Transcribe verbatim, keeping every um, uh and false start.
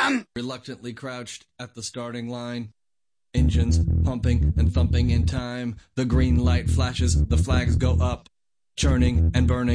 am! Reluctantly crouched at the starting line. Engines pumping and thumping in time. The green light flashes, the flags go up. Churning and burning.